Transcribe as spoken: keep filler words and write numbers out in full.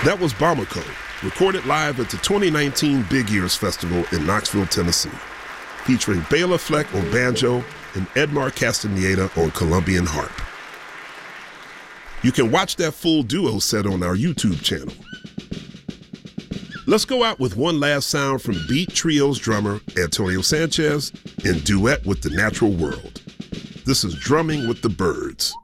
That was Bamako, recorded live at the twenty nineteen Big Ears Festival in Knoxville, Tennessee, featuring Bela Fleck on banjo and Edmar Castaneda on Colombian harp. You can watch that full duo set on our YouTube channel. Let's go out with one last sound from Beat Trio's drummer, Antonio Sanchez, in duet with the Natural World. This is Drumming with the Birds.